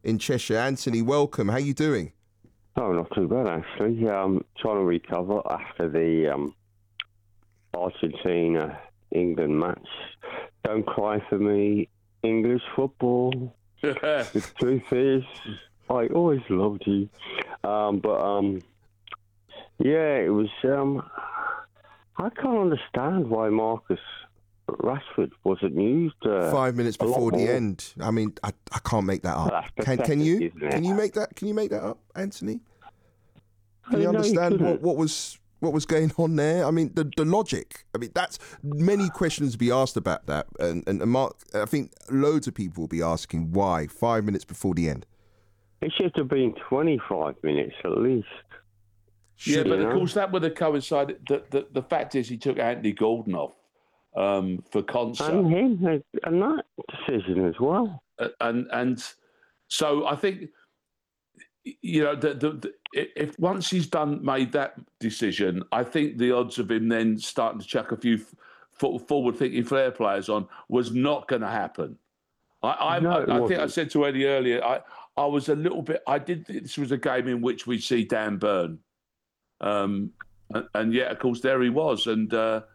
in Cheshire. Anthony, welcome. How you doing? Oh, not too bad, actually. Trying to recover after the Argentina-England match. Don't cry for me, English football. The truth is, I always loved you. Yeah, it was... I can't understand why Marcus Rashford wasn't used. 5 minutes before the end. I mean, I can't make that up. Can you? Can you make that? Can you make that up, Anthony? Can you understand what was going on there? I mean, the logic. I mean, that's many questions to be asked about that. And Mark, I think loads of people will be asking why 5 minutes before the end. It should have been 25 minutes at least. Yeah, but of course that would have coincided. The fact is, he took Anthony Gordon off for Konsa. And him, and that decision as well. And so I think, you know, if once he's made that decision, I think the odds of him then starting to chuck a few forward-thinking flair players on was not going to happen. I think I said to Eddie earlier, I was a little bit. I did think this was a game in which we'd see Dan Burn. And yet, of course, there he was, and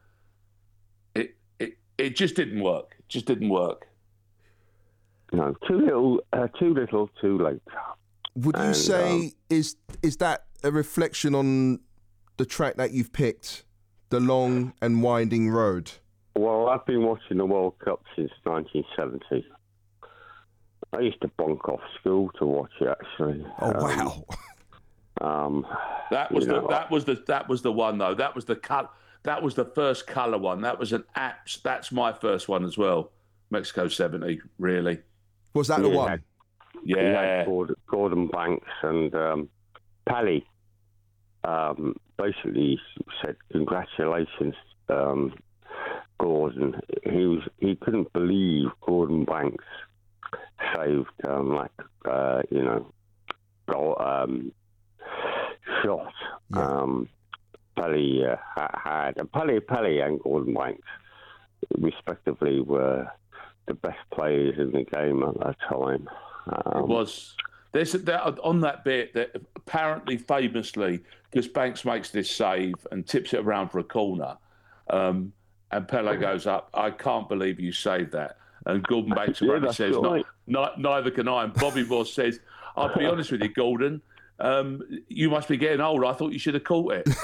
it just didn't work. It just didn't work. No, too little, too late. Would you say is that a reflection on the track that you've picked, the long and winding road? Well, I've been watching the World Cup since 1970. I used to bunk off school to watch it, actually. Oh wow. That was the one though. That was the first colour one. That was that's my first one as well. Mexico 70, really. Was that the one? Yeah. Gordon Banks and Pally basically said congratulations, Gordon. He couldn't believe Gordon Banks saved shot. Pally Pally and Gordon Banks, respectively, were the best players in the game at that time. It was. There's on that bit that apparently, famously, because Banks makes this save and tips it around for a corner, and Pele goes up. I can't believe you saved that. And Gordon Banks says, right. Neither can I. And Bobby Moore says, I'll be honest with you, Gordon. You must be getting old. I thought you should have caught it.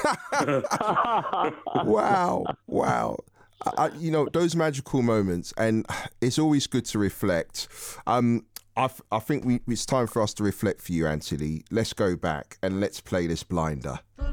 Wow. Those magical moments, and it's always good to reflect. I think it's time for us to reflect for you, Anthony. Let's go back and let's play this blinder.